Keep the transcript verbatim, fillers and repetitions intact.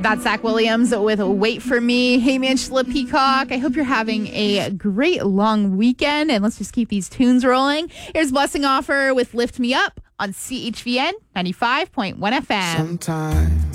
That's Zach Williams with Wait For Me. Hey, Angela Peacock. I hope you're having a great long weekend, and let's just keep these tunes rolling. Here's Blessing Offer with Lift Me Up on C H V N ninety-five point one F M. Sometimes